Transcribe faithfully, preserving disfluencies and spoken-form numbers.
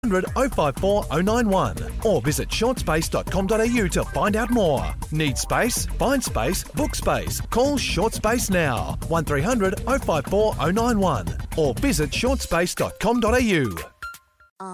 hundred oh five four oh nine one or visit shortspace dot com dot a u to find out more. Need space? Find space, book space. Call Shortspace now, one three hundred oh five four oh nine one or visit shortspace dot com dot a u.